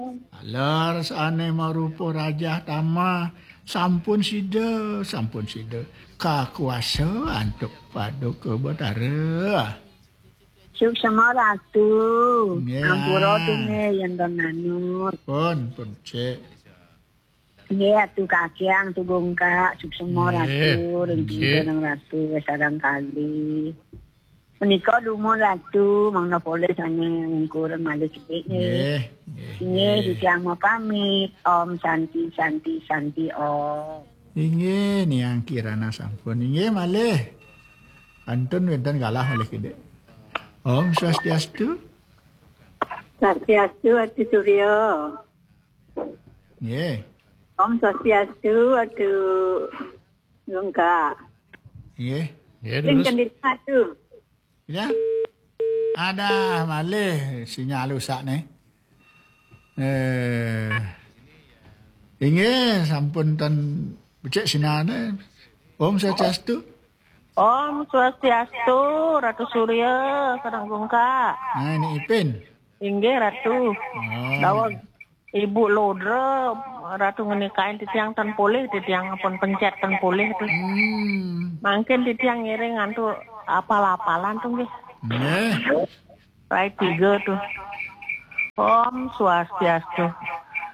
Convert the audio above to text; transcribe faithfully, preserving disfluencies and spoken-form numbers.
Alar sane marupa raja tama sampun sida, sampun sida. Kakuasaan tuk paduka Batara. Suksama Ratu. Ya. Ampura tune yen donanut. Pun, pun cek. Nggih atu kakyang tu bongkak suksama Nggih, Ratu nggih. ring nang Ratu wis sareng kali. Menika lumun Ratu mangna boleh sane ngkurang malih sithik nggih. Nggih, Nggih ditiang mau pamit. Om Santi Santi Santi Om. Inggih niang kirana sampun. Inggih malih. Antun wonten galah malih gede. Om Swastiastu. Swastiastu Atu Suryo. Nggih. Om Swastiastu Atu Lengkap. Nggih. Nggih Sing terus. kendita tu. Ya. Ada malih sinyal rusak nih. Eh. Inggih sampun ten becik sinane. Om Swastiastu. Om Swastiastu, Ratu Surya, Kadang Bongkak. Nah ini Ipin. Inggih Ratu. Oh. Dawon Ibu Lodra, Ratu ngenikain titiang tan poleh, titiang pun pencet tan poleh tu. Hmm. Mungkin titiang ngiring antu apal-apalan tu nggih. Nggih. Rai tiga tu. Om Swastiastu.